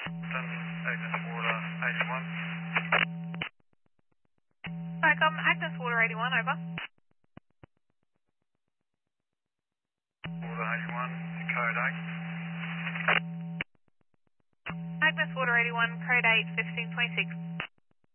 Agnes Water 81. Agnes Water 81, over. Water 81, code 8. Agnes Water 81, code 8, 1526.